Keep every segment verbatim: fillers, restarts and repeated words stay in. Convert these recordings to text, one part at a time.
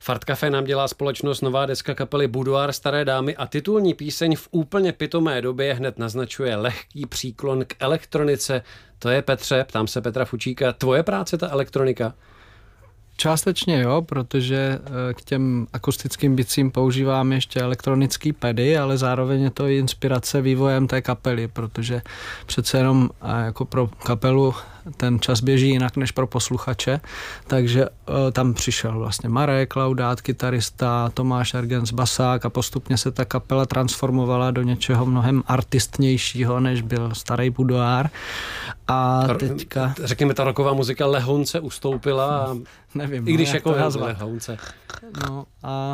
Fart Café nám dělá společnost nová deska kapely Boudoir Staré dámy a titulní píseň v úplně pitomé době hned naznačuje lehký příklon k elektronice. To je, Petře, ptám se Petra Fučíka, tvoje práce ta elektronika? Částečně jo, protože k těm akustickým bicím používám ještě elektronický pedy, ale zároveň je to i inspirace vývojem té kapely, protože přece jenom jako pro kapelu ten čas běží jinak než pro posluchače, takže tam přišel vlastně Marek Laudát, kytarista, Tomáš Ergens, basák a postupně se ta kapela transformovala do něčeho mnohem artistnějšího, než byl starý Boudoir. A teďka... Řekněme, ta rocková muzika lehonce ustoupila a... Nevím, i když no, jako lehonce. No a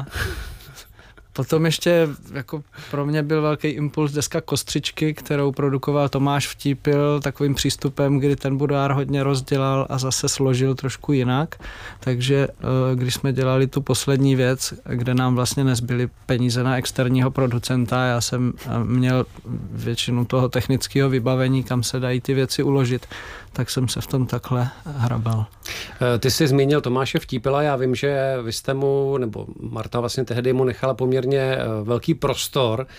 potom ještě jako pro mě byl velký impuls deska Kostřičky, kterou produkoval Tomáš Vtípil takovým přístupem, kdy ten Boudoir hodně rozdělal a zase složil trošku jinak. Takže když jsme dělali tu poslední věc, kde nám vlastně nezbyly peníze na externího producenta, já jsem měl většinu toho technického vybavení, kam se dají ty věci uložit, tak jsem se v tom takhle hrabal. Ty jsi zmínil Tomáše Vtípila, já vím, že vy jste mu, nebo Marta vlastně tehdy mu nechala poměrně velký prostor.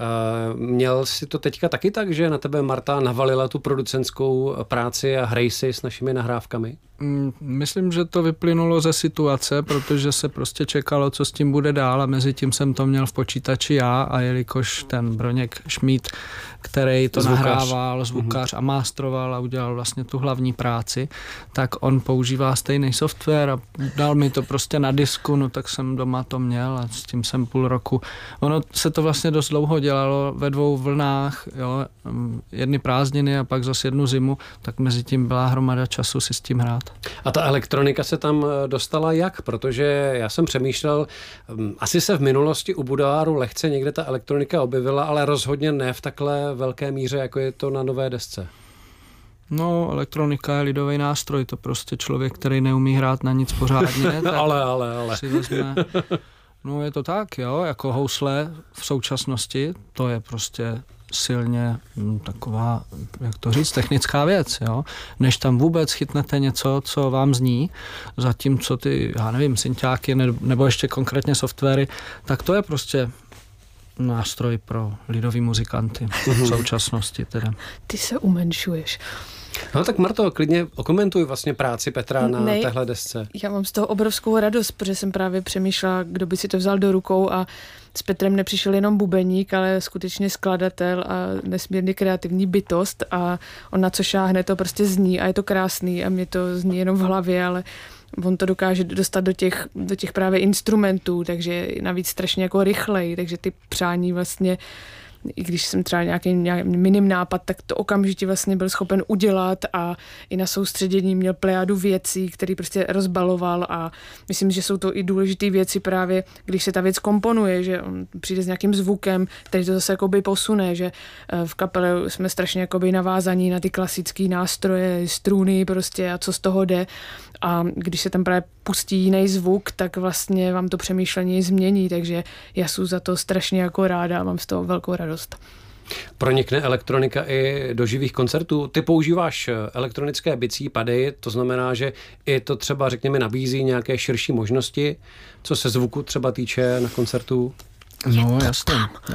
Měl si to teďka taky tak, že na tebe Marta navalila tu producentskou práci a hrej si s našimi nahrávkami? Myslím, že to vyplynulo ze situace, protože se prostě čekalo, co s tím bude dál a mezi tím jsem to měl v počítači já a jelikož ten Broněk Šmíd, který to zvukař. nahrával, zvukař a mástroval a udělal vlastně tu hlavní práci, tak on používá stejný software a dal mi to prostě na disku, no tak jsem doma to měl a s tím jsem půl roku. Ono se to vlastně dost dlouho dělalo ve dvou vlnách, jo, jedny prázdniny a pak zase jednu zimu, tak mezi tím byla hromada času si s tím hrát. A ta elektronika se tam dostala jak? Protože já jsem přemýšlel, asi se v minulosti u Boudoiru lehce někde ta elektronika objevila, ale rozhodně ne v takhle velké míře, jako je to na nové desce. No, elektronika je lidový nástroj, to prostě člověk, který neumí hrát na nic pořádně. ale, ale, ale. Si vezme, no je to tak, jo, jako housle v současnosti, to je prostě silně hm, taková, jak to říct, technická věc, jo. Než tam vůbec chytnete něco, co vám zní, zatímco ty, já nevím, synťáky nebo ještě konkrétně softwary, tak to je prostě nástroj pro lidový muzikanty v současnosti teda. Ty se umenšuješ. No tak Marto, klidně okomentuj vlastně práci Petra na Nej, téhle desce. Já mám z toho obrovskou radost, protože jsem právě přemýšlela, kdo by si to vzal do rukou a s Petrem nepřišel jenom bubeník, ale skutečně skladatel a nesmírně kreativní bytost a on na co šáhne, to prostě zní a je to krásný a mě to zní jenom v hlavě, ale on to dokáže dostat do těch, do těch právě instrumentů, takže navíc strašně jako rychlej, takže ty přání vlastně, i když jsem třeba nějaký, nějaký minim nápad, tak to okamžitě vlastně byl schopen udělat a i na soustředění měl plejádu věcí, který prostě rozbaloval a myslím, že jsou to i důležité věci právě, když se ta věc komponuje, že on přijde s nějakým zvukem, který to zase jakoby posune, že v kapele jsme strašně jakoby navázaní na ty klasické nástroje, struny prostě a co z toho jde a když se tam právě pustí jiný zvuk, tak vlastně vám to přemýšlení změní, takže já jsem za to strašně jako ráda a mám z toho velkou radost. Pronikne elektronika i do živých koncertů. Ty používáš elektronické bicí, pady, to znamená, že i to třeba, řekněme, nabízí nějaké širší možnosti, co se zvuku třeba týče na koncertu. No jasně.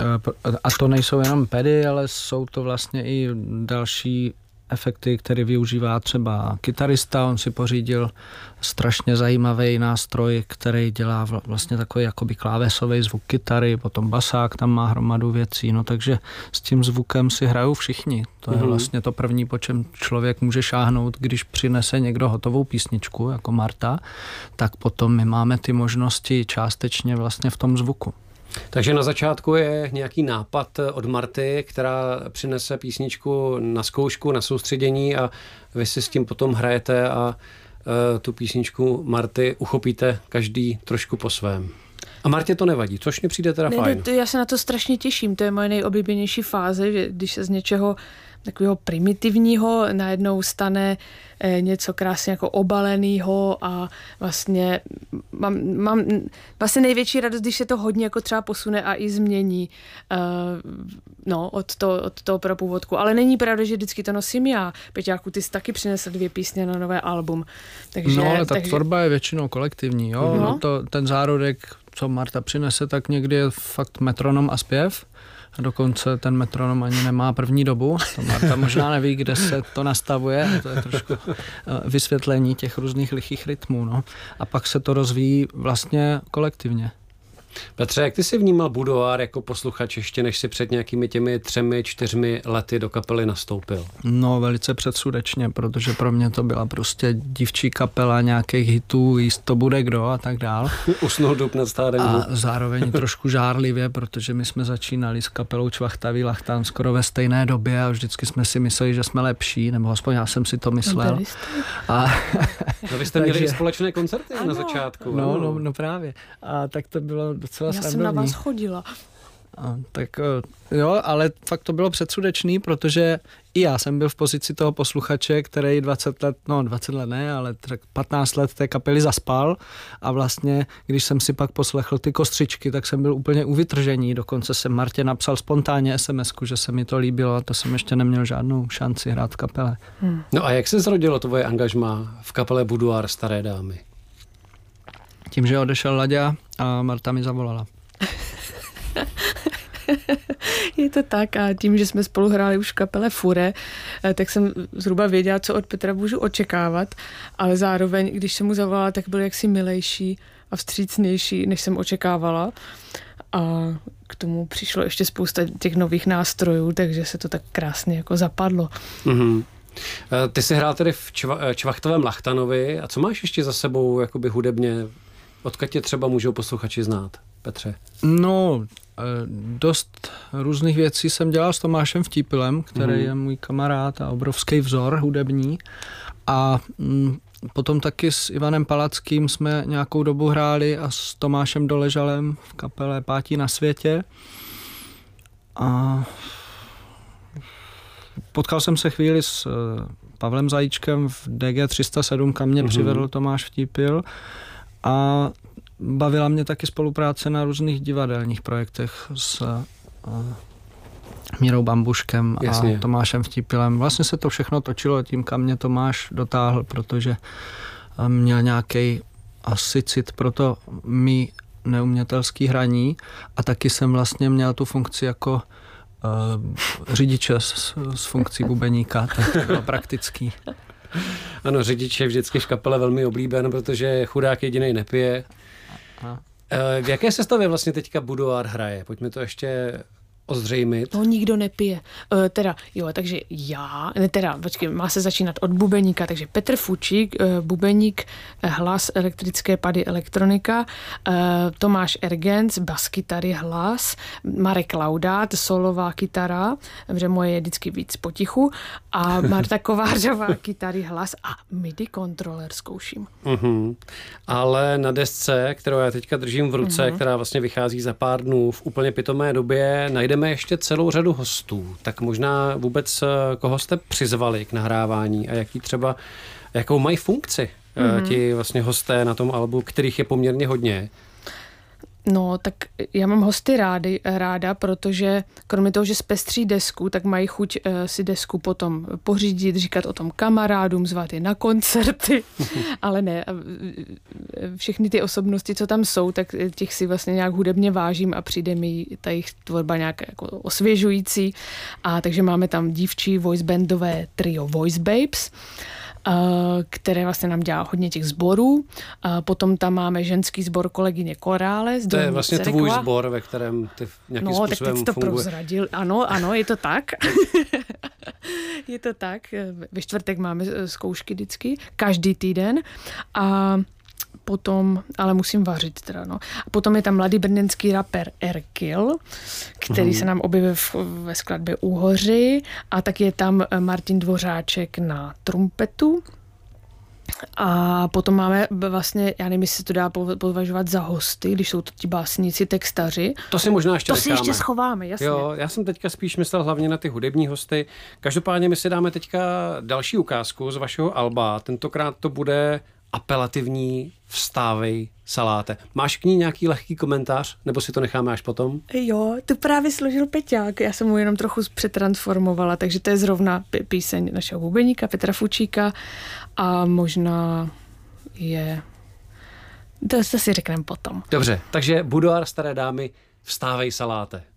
A to nejsou jenom pady, ale jsou to vlastně i další efekty, které využívá třeba kytarista. On si pořídil strašně zajímavý nástroj, který dělá vlastně takový jakoby klávesový zvuk kytary, potom basák tam má hromadu věcí, no takže s tím zvukem si hrajou všichni. To je mm-hmm. vlastně to první, po čem člověk může šáhnout, když přinese někdo hotovou písničku, jako Marta, tak potom my máme ty možnosti částečně vlastně v tom zvuku. Takže na začátku je nějaký nápad od Marty, která přinese písničku na zkoušku, na soustředění a vy si s tím potom hrajete a uh, tu písničku Marty uchopíte každý trošku po svém. A Martě to nevadí, což mi přijde teda ne, fajn. To, já se na to strašně těším, to je moje nejoblíbenější fáze, že když se z něčeho takového primitivního najednou stane eh, něco krásně jako obaleného a vlastně mám, mám vlastně největší radost, když se to hodně jako třeba posune a i změní eh, no, od, to, od toho pro původku. Ale není pravda, že vždycky to nosím já. Peťáku, ty jsi taky přinesl dvě písně na nové album. Takže, no ale ta takže... tvorba je většinou kolektivní. Jo? No. No to, ten zárodek, co Marta přinese, tak někdy je fakt metronom a zpěv. A dokonce ten metronom ani nemá první dobu. To Marta možná neví, kde se to nastavuje. To je trošku vysvětlení těch různých lichých rytmů. No. A pak se to rozvíjí vlastně kolektivně. Petře, jak ty jsi vnímal Boudoir jako posluchač ještě, než si před nějakými těmi třemi, čtyřmi lety do kapely nastoupil? No, velice předsudečně, protože pro mě to byla prostě dívčí kapela nějakých hitů, jíst to bude kdo a tak dál. Usnul dub nad stádem. A zároveň trošku žárlivě, protože my jsme začínali s kapelou Čvachtavý Lachtan skoro ve stejné době a vždycky jsme si mysleli, že jsme lepší, nebo aspoň já jsem si to myslel. A no, vy jste měli i společné koncerty ano. na začátku. No, no, no právě. A tak to bylo docela Já srandovní. jsem na vás chodila. A, tak jo, ale fakt to bylo předsudečný, protože i já jsem byl v pozici toho posluchače, který dvacet let, no dvacet let ne, ale tak patnáct let té kapely zaspal a vlastně, když jsem si pak poslechl ty kostřičky, tak jsem byl úplně u vytržení. Dokonce jsem Martě napsal spontánně es em esku, že se mi to líbilo a to jsem ještě neměl žádnou šanci hrát v kapele. Hmm. No a jak se zrodilo tvoje angažmá v kapele Boudoir Staré dámy? Tím, že odešel Laďa a Marta mi zavolala. Je to tak a tím, že jsme spolu hráli už v kapele Fure, tak jsem zhruba věděla, co od Petra můžu očekávat, ale zároveň, když jsem mu zavolala, tak byl jaksi milejší a vstřícnější, než jsem očekávala. A k tomu přišlo ještě spousta těch nových nástrojů, takže se to tak krásně jako zapadlo. Mm-hmm. Ty jsi hrál tedy v Čva- Čvachtovém Lachtanovi a co máš ještě za sebou jakoby hudebně? Odkud tě třeba můžou posluchači znát, Petře? No, dost různých věcí jsem dělal s Tomášem Vtípilem, který mm. je můj kamarád a obrovský vzor hudební. A mm, potom taky s Ivanem Palackým jsme nějakou dobu hráli a s Tomášem Doležalem v kapele Pátí na světě. A potkal jsem se chvíli s Pavlem Zajíčkem v dé gé tři sta sedm, kam mě mm. přivedl Tomáš Vtípil. A bavila mě taky spolupráce na různých divadelních projektech s uh, Mírou Bambuškem a Jasně. Tomášem Vtípilem. Vlastně se to všechno točilo tím, kam mě Tomáš dotáhl, protože měl nějaký asi cit pro to mý neumětelský hraní a taky jsem vlastně měl tu funkci jako uh, řidiče s, s funkcí bubeníka, tak to bylo praktický. Ano, řidič je vždycky v kapele velmi oblíben, protože chudák jedinej nepije. Aha. V jaké sestavě vlastně teďka Boudoir hraje? Pojďme to ještě ozřejmit. No, nikdo nepije. Uh, teda, jo, takže já, ne teda, počkej, má se začínat od bubeníka, takže Petr Fučík, uh, bubeník, hlas, elektrické pady, elektronika, uh, Tomáš Ergens, baskytary, hlas, Marek Laudát, solová kytara, protože moje je vždycky víc potichu, a Marta Kovářová, kytary, hlas a midi kontroler zkouším. Uh-huh. Ale na desce, kterou já teďka držím v ruce, uh-huh. která vlastně vychází za pár dnů v úplně pitomé době, najde Jdeme ještě celou řadu hostů, tak možná vůbec koho jste přizvali k nahrávání a jaký třeba, jakou mají funkci mm-hmm. ti vlastně hosté na tom albu, kterých je poměrně hodně? No, tak já mám hosty rády, ráda, protože kromě toho, že zpestří desku, tak mají chuť uh, si desku potom pořídit, říkat o tom kamarádům, zvat je na koncerty, ale ne, všechny ty osobnosti, co tam jsou, tak těch si vlastně nějak hudebně vážím a přijde mi ta jejich tvorba nějak jako osvěžující. A takže máme tam dívčí voicebandové trio Voice Babes, které vlastně nám dělá hodně těch sborů. Potom tam máme ženský sbor kolegyně Korále. To je vlastně Cerekva. Tvůj sbor, ve kterém ty nějakým no, způsobem funguje. No, tak teď to prozradil. Ano, ano, je to tak. Je to tak. Ve čtvrtek máme zkoušky vždycky, každý týden. A potom, ale musím vařit teda, no. A potom je tam mladý brněnský rapper Erkil, který uhum. se nám objevil v, ve skladbě Úhoři, a tak je tam Martin Dvořáček na trumpetu A potom máme vlastně, já nevím, jestli se to dá považovat za hosty, když jsou to ti básníci, textaři. To si možná ještě To necháme. si ještě schováme, jasně. Jo, já jsem teďka spíš myslel hlavně na ty hudební hosty. Každopádně my si dáme teďka další ukázku z vašeho alba. Tentokrát to bude apelativní Vstávej saláte. Máš k ní nějaký lehký komentář, nebo si to necháme až potom? Jo, to právě složil Peťák, já jsem mu jenom trochu přetransformovala, takže to je zrovna píseň našeho bubeníka Petra Fučíka a možná je... To, to si řekneme potom. Dobře, takže budoár Staré dámy, Vstávej saláte.